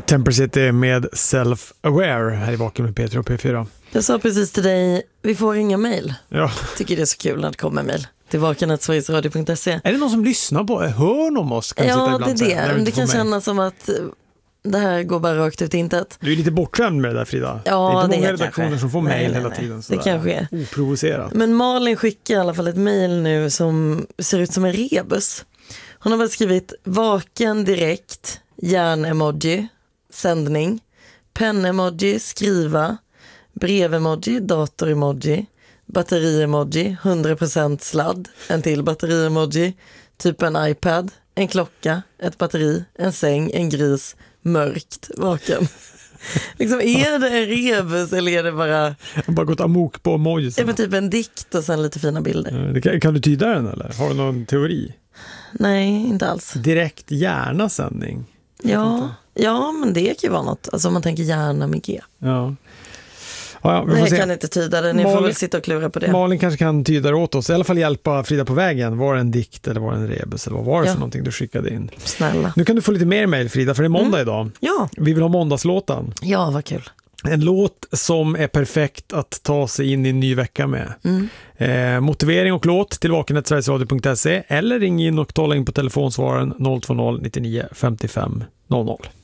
Temper City med Self-Aware här i Vaken med Peter och P4. Jag sa precis till dig, vi får inga mejl. Ja. Tycker det är så kul när det kommer mejl. Till vaken@sverigesradio.se. Är det någon som lyssnar på hör om oss? Kan Ja, det är det. Det kan kännas som att det här går bara rakt ut i intet. Du är lite bortskämd med det där, Frida. Ja, det är inte det många är redaktioner kanske. som får mejl hela tiden. Det kanske är. Oprovocerat. Men Malin skickar i alla fall ett mejl nu som ser ut som en rebus. Hon har väl skrivit vaken direkt, hjärn-emoji, sändning, pen-emoji, skriva, brev-emoji, dator-emoji, batteri-emoji, 100% sladd, en till batteri-emoji, typ en iPad, en klocka, ett batteri, en säng, en gris, mörkt, vaken. Liksom, är det en rebus eller är det bara... Jag har bara gått amok på emojis. Är det typ en dikt och sen lite fina bilder? Kan du tyda den eller? Har du någon teori? Nej, inte alls. Direkt hjärna-sändning. Ja, men det kan ju vara något. Alltså om man tänker hjärna med G. Ja. Ja, Nej, jag kan inte tyda det. Ni får väl sitta och klura på det. Malin kanske kan tyda det åt oss. I alla fall hjälpa Frida på vägen. Var det en dikt eller var det en rebus? Eller vad var det för någonting du skickade in? Snälla. Nu kan du få lite mer mejl, Frida, för det är måndag idag. Ja. Vi vill ha måndagslåtan. Ja, vad kul. En låt som är perfekt att ta sig in i en ny vecka med. Motivering och låt till vaken@sverigesradio.se eller ring in och tala in på telefonsvararen 020 99 55 00.